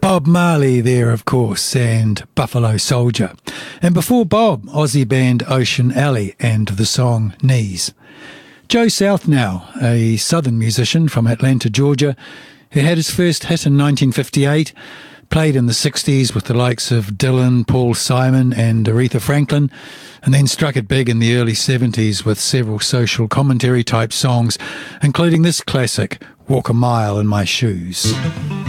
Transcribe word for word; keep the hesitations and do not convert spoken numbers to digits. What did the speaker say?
Bob Marley there, of course, and Buffalo Soldier. And before Bob, Aussie band Ocean Alley and the song Knees. Joe South now, a southern musician from Atlanta, Georgia, who had his first hit in nineteen fifty-eight, played in the sixties with the likes of Dylan, Paul Simon and Aretha Franklin, and then struck it big in the early seventies with several social commentary type songs, including this classic, Walk a Mile in My Shoes.